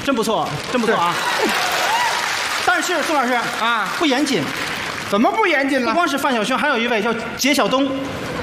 真不错，真不错啊！但是宋老师啊， 不严谨， 怎么不严谨了？ 不光是范晓萱，还有一位叫杰晓东。